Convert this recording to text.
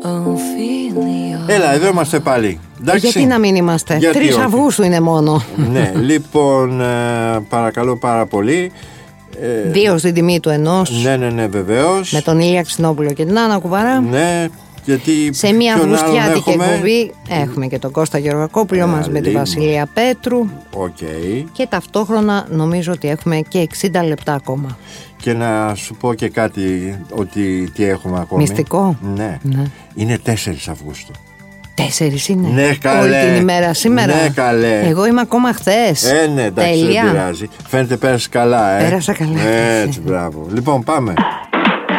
Έλα, εδώ είμαστε πάλι. Εντάξει. Γιατί να μην είμαστε? 3 Αυγούστου είναι μόνο. Ναι, λοιπόν, παρακαλώ πάρα πολύ. 2 στην τιμή του ενός. Ναι, βεβαίως. Με τον Ηλία Ξινόπουλο και την Άννα Κουβαρά. Ναι, γιατί σε μια αυγουστιάτικη εκπομπή έχουμε και τον Κώστα Γεωργακόπουλο μαζί με τη Βασιλεία Πέτρου. Okay. Και ταυτόχρονα νομίζω ότι έχουμε και 60 λεπτά ακόμα. Και να σου πω και κάτι, ότι τι έχουμε ακόμη. Μυστικό. Ναι. Είναι 4 Αυγούστου. 4 είναι. Ναι, καλέ. Όλη την ημέρα σήμερα. Ναι, καλέ. Εγώ είμαι ακόμα χθες. Ναι, εντάξει, δεν πειράζει. Φαίνεται πέρασε καλά, Πέρασα καλά. Έτσι, μπράβο. Λοιπόν, πάμε.